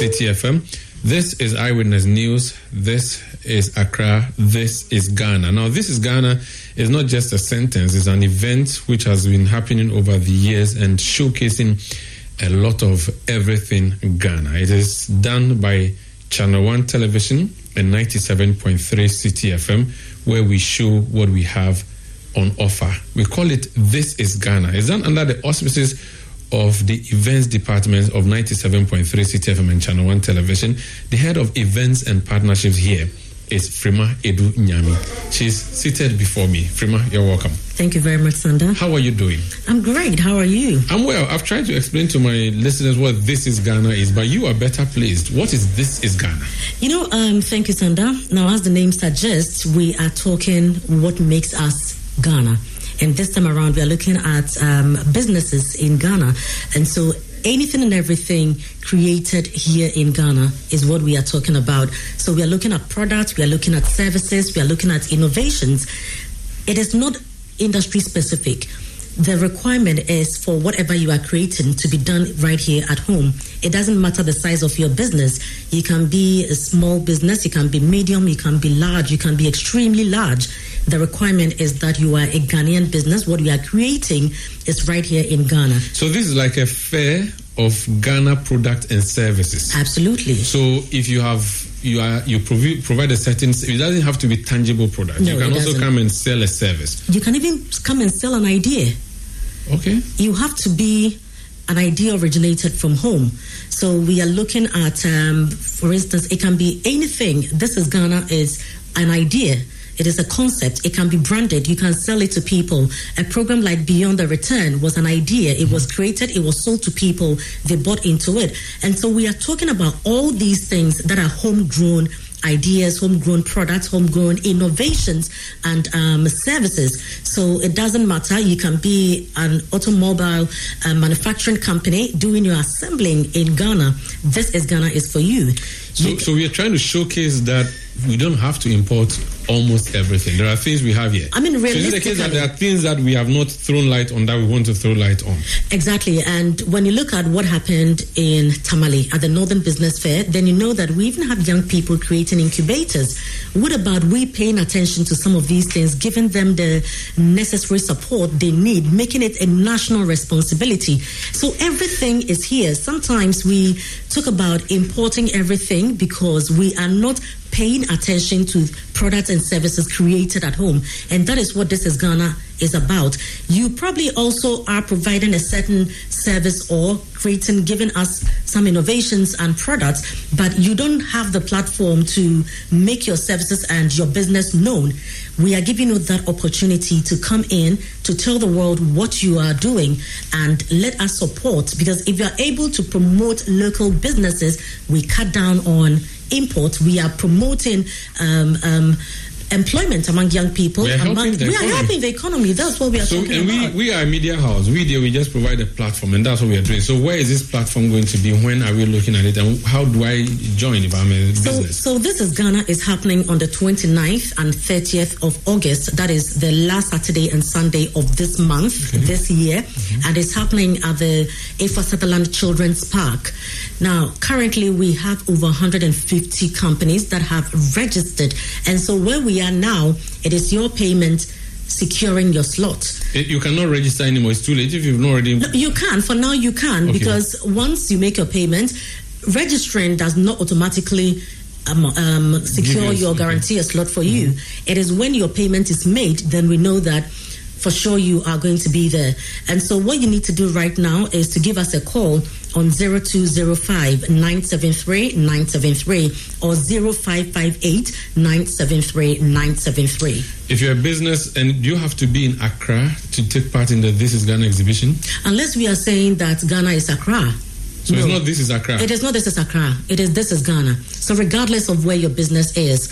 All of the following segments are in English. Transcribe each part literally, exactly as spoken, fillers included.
City F M. This is Eyewitness News. This is Accra. This is Ghana. Now, This is Ghana is not just a sentence. It's an event which has been happening over the years and showcasing a lot of everything Ghana. It is done by Channel One Television and ninety-seven point three City F M, where we show what we have on offer. We call it This is Ghana. It's done under the auspices of the events department of ninety-seven point three City F M and Channel One Television. The head of events and partnerships here is Frima Edu Nyami. She's seated before me. Frima, you're welcome. Thank you very much, Sanda. How are you doing? I'm great. How are you? I'm well. I've tried to explain to my listeners what This is Ghana is, but you are better placed. What is This is Ghana? You know, um, thank you, Sanda. Now, as the name suggests, we are talking what makes us Ghana. And this time around, we are looking at um, businesses in Ghana. And so anything and everything created here in Ghana is what we are talking about. So we are looking at products, we are looking at services, we are looking at innovations. It is not industry specific. The requirement is for whatever you are creating to be done right here at home. It doesn't matter the size of your business. You can be a small business, you can be medium, you can be large, you can be extremely large. The requirement is that you are a Ghanaian business. What you are creating is right here in Ghana. So this is like a fair of Ghana product and services. Absolutely. So if you have you are you provi- provide a certain, it doesn't have to be tangible product. No, you can it also doesn't. come and sell a service. You can even come and sell an idea. Okay. You have to be an idea originated from home. So we are looking at, um, for instance, it can be anything. This is Ghana is an idea. It is a concept. It can be branded. You can sell it to people. A program like Beyond the Return was an idea. It was created. It was sold to people. They bought into it. And so we are talking about all these things that are homegrown ideas, homegrown products, homegrown innovations, and um, services. So it doesn't matter. You can be an automobile uh, manufacturing company doing your assembling in Ghana. This is Ghana is for you. So, you so we are trying to showcase that we don't have to import almost everything. There are things we have here. I mean, realistically, so is it the case that there are things that we have not thrown light on that we want to throw light on? Exactly. And when you look at what happened in Tamale at the Northern Business Fair, then you know that we even have young people creating incubators. What about we paying attention to some of these things, giving them the necessary support they need, making it a national responsibility? So everything is here. Sometimes we talk about importing everything because we are not paying attention to products and services created at home. And that is what This is Ghana is about. You probably also are providing a certain service or creating, giving us some innovations and products, but you don't have the platform to make your services and your business known. We are giving you that opportunity to come in, to tell the world what you are doing and let us support, because if you are able to promote local businesses, we cut down on import. We are promoting um, um, employment among young people. We are, among, helping, the we are economy. helping the economy. That's what we are so, talking and about. we, we are a media house. We do, we just provide a platform, and that's what we are doing. So where is this platform going to be? When are we looking at it? And how do I join if I'm a so, business? So This is Ghana is happening on the twenty-ninth and thirtieth of August. That is the last Saturday and Sunday of this month, okay. this year. Mm-hmm. And it's happening at the Afa Sutherland Children's Park. Now, currently we have over one hundred fifty companies that have registered. And so where we are now, it is your payment securing your slot. You cannot register anymore. It's too late if you've not already... No, you can. For now, you can. Okay. Because once you make your payment, registering does not automatically um, um, secure Yes, your okay. guarantee a slot for Mm-hmm. you. It is when your payment is made, then we know that for sure you are going to be there. And so what you need to do right now is to give us a call on zero two zero five, nine seven three, nine seven three or zero five five eight, nine seven three, nine seven three. If you're a business, and you have to be in Accra to take part in the This is Ghana exhibition? Unless we are saying that Ghana is Accra. So no, it's not This is Accra? It is not This is Accra. It is This is Ghana. So regardless of where your business is,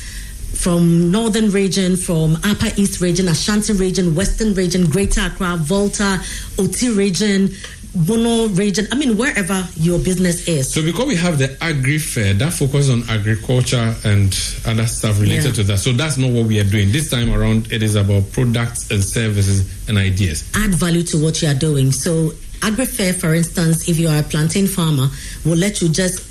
from Northern region, from Upper East region, Ashanti region, Western region, Greater Accra, Volta, Oti region, Bono region, I mean, wherever your business is. So because we have the Agri Fair that focuses on agriculture and other stuff related yeah. to that, so that's not what we are doing. This time around, it is about products and services and ideas. Add value to what you are doing. So Agri Fair, for instance, if you are a plantain farmer, will let you just